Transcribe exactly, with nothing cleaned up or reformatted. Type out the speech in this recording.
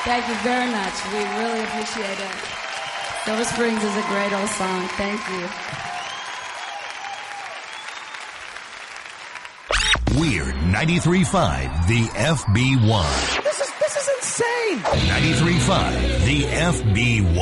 Thank you very much. We really appreciate it. Silver Springs is a great old song. Thank you. Weird ninety-three point five, the F B one. This is, this is insane. ninety-three point five, the F B one.